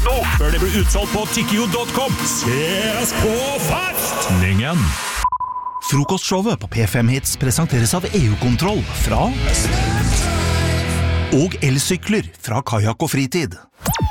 nå, før det blir utsolgt på tikkio.com. Ses på festningen! Frokostshowet på P5 Hits presenteres av EU-kontroll fra og elsykler fra Kajak og Fritid.